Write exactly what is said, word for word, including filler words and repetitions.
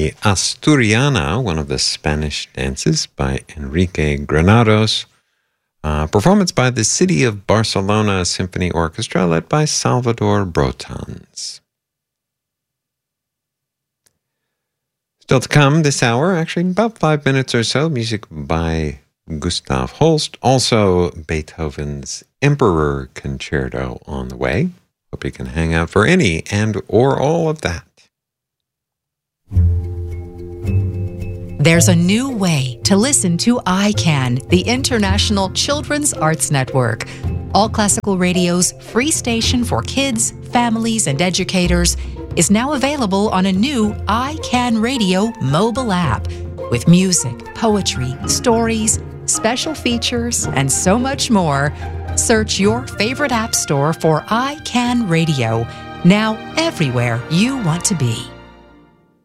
the Asturiana, one of the Spanish dances by Enrique Granados. Uh, performance by the City of Barcelona Symphony Orchestra, led by Salvador Brotans. Still to come this hour, actually in about five minutes or so, music by Gustav Holst. Also, Beethoven's Emperor Concerto on the way. Hope you can hang out for any and or all of that. There's a new way to listen to I CAN, the International Children's Arts Network. All Classical Radio's free station for kids, families, and educators is now available on a new I CAN Radio mobile app with music, poetry, stories, special features, and so much more. Search your favorite app store for I CAN Radio, now everywhere you want to be.